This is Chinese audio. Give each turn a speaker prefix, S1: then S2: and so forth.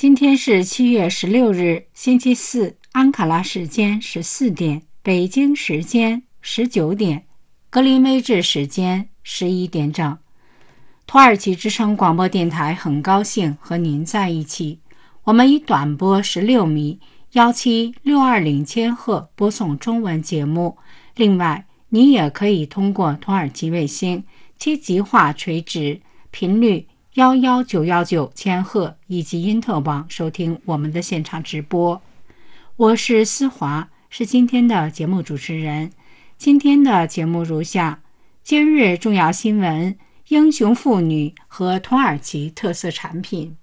S1: 今天是7月16日，星期四，安卡拉时间14点，北京时间19点，格林威治时间11点整。土耳其之声广播电台很高兴和您在一起。我们以短波16米17620千赫播送中文节目。另外，您也可以通过土耳其卫星7级化垂直频率11919千赫以及因特网收听我们的现场直播。我是思华，是今天的节目主持人。今天的节目如下：今日重要新闻、英雄妇女和土耳其特色产品。